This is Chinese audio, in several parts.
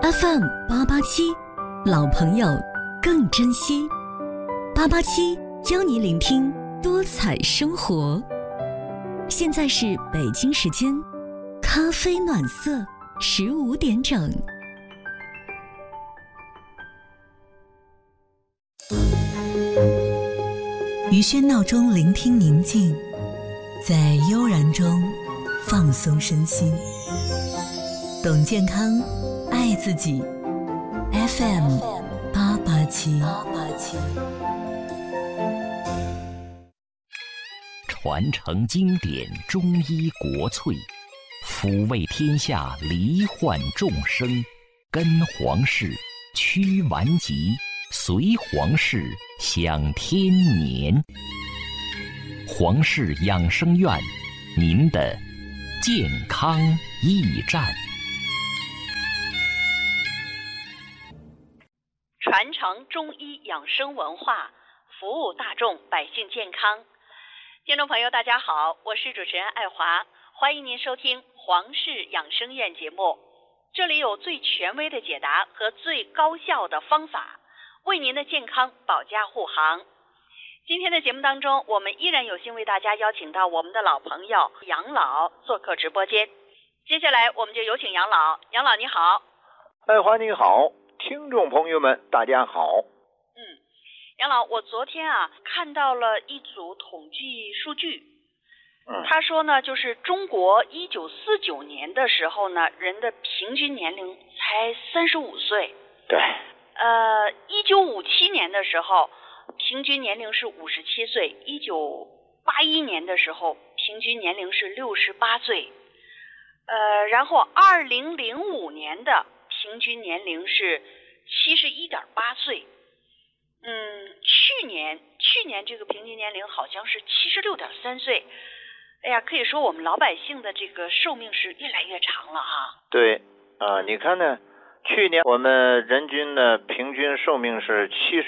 FM 887，老朋友更珍惜。887教你聆听多彩生活。现在是北京时间，咖啡暖色15点整。于喧闹中聆听宁静，在悠然中放松身心。懂健康，爱自己。FM 887。 传承经典中医国粹，抚慰天下罹患众生，跟皇室驱顽疾，随皇室享天年。皇室养生院，您的健康驿站。 传承中医养生文化，服务大众百姓健康。听众朋友大家好，我是主持人爱华，欢迎您收听皇室养生院节目。这里有最权威的解答和最高效的方法，为您的健康保驾护航。今天的节目当中，我们依然有幸为大家邀请到我们的老朋友杨老做客直播间。接下来我们就有请杨老。杨老你好。 爱华你好，听众朋友们大家好。 杨老，我昨天看到了一组统计数据，他说呢，就是中国1949年的时候呢，人的平均年龄才35岁。 对。 1957年的时候，平均年龄是57岁；1981年的时候，平均年龄是68岁。然后2005年的平均年龄是71.8岁。去年这个平均年龄好像是76.3岁。哎呀，可以说我们老百姓的这个寿命是越来越长了哈。 对你看呢，去年我们人均的平均寿命是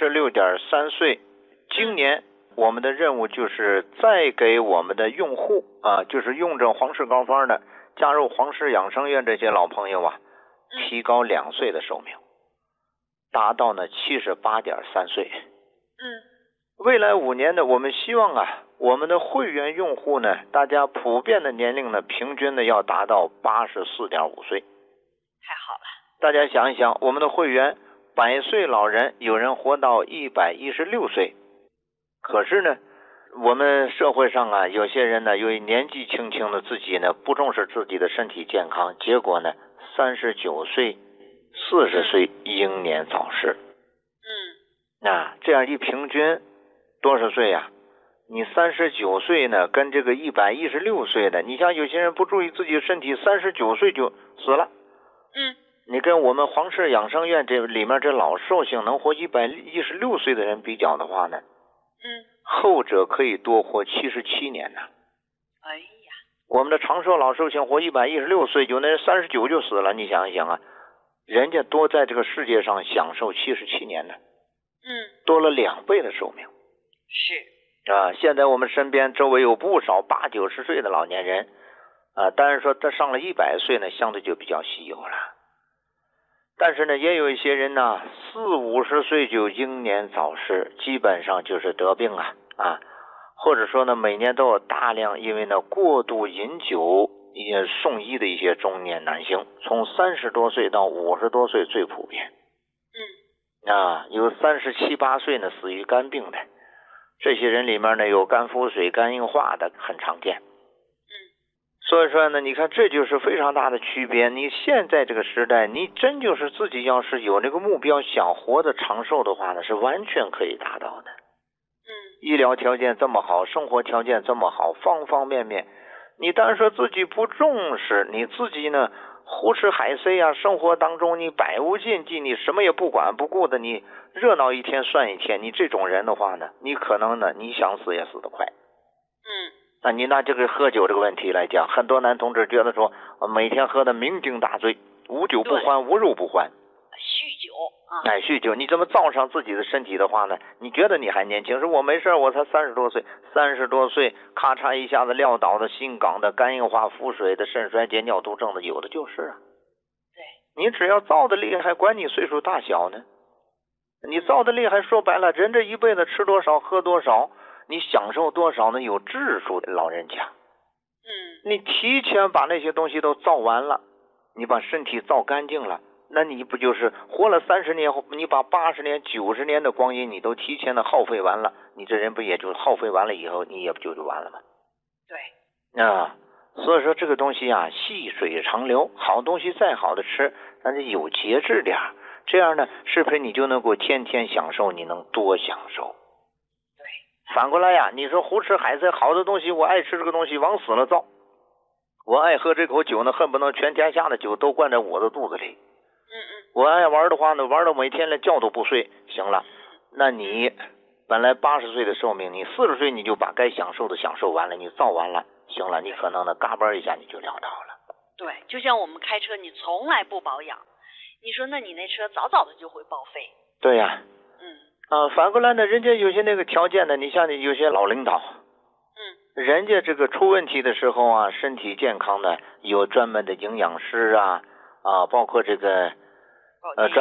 76.3岁，今年我们的任务就是再给我们的用户就是用着皇室膏方的加入皇室养生院这些老朋友提高2岁的寿命，达到呢78.3岁。未来5年呢，我们希望我们的会员用户呢，大家普遍的年龄呢，平均呢要达到84.5岁。 太好了。 大家想一想，我们的会员100岁老人，有人活到116岁。可是呢，我们社会上有些人呢，由于年纪轻轻的自己呢，不重视自己的身体健康，结果呢，39岁、40岁英年早逝。这样一平均多少岁呀？你39岁呢，跟这个116岁的，你像有些人不注意自己身体，39岁就死了。你跟我们皇室养生院这里面这老寿星能活116岁的人比较的话呢，后者可以多活77年呢。 哎呀， 我们的长寿老寿星活116岁，有的人39就死了，你想一想人家多在这个世界上享受77年呢。多了2倍的寿命。 是现在我们身边周围有不少80、90岁的老年人但是说他上了100岁呢，相对就比较稀有了。但是呢，也有一些人呢，40、50岁就英年早逝，基本上就是得病或者说呢，每年都有大量因为呢过度饮酒也送医的一些中年男性，从30多岁到50多岁最普遍。有37、8岁呢死于肝病的，这些人里面呢有肝腹水、肝硬化的很常见。所以说呢，你看这就是非常大的区别。你现在这个时代，你真就是自己要是有那个目标，想活得长寿的话呢，是完全可以达到的。医疗条件这么好，生活条件这么好，方方面面，你当然说自己不重视，你自己呢胡吃海塞生活当中你百无禁忌，你什么也不管不顾的，你热闹一天算一天，你这种人的话呢，你可能呢你想死也死得快。你拿这个喝酒这个问题来讲，很多男同志觉得说每天喝的酩酊大醉，无酒不欢，无肉不欢，酗酒，你这么造上自己的身体的话呢，你觉得你还年轻，说我没事，我才30多岁，30多岁咔嚓一下子撂倒的心梗的、肝硬化、腹水的、肾衰竭、尿毒症的，有的就是你只要造的厉害，管你岁数大小呢？你造的厉害，说白了，人这一辈子吃多少喝多少，你享受多少呢？有质数的老人家。你提前把那些东西都造完了，你把身体造干净了，那你不就是活了30年后，你把80年、90年的光阴你都提前的耗费完了，你这人不也就耗费完了以后，你也不就完了吗？ 对。 所以说这个东西啊，细水长流，好东西再好的吃，但是有节制点，这样呢，是不是你就能够天天享受，你能多享受？ 对。 反过来呀，你说胡吃海塞，好的东西我爱吃这个东西，往死了造。我爱喝这口酒呢，恨不能全天下的酒都灌在我的肚子里。我爱玩的话呢，玩到每天连觉都不睡。行了，那你本来80岁的寿命，你40岁你就把该享受的享受完了，你造完了，行了，你可能呢嘎嘣一下你就潦倒了。 对，就像我们开车，你从来不保养，你说那你那车早早的就会报废。 对呀。反过来呢，人家有些那个条件呢，你像你有些老领导。人家这个出问题的时候啊，身体健康的有专门的营养师啊，包括这个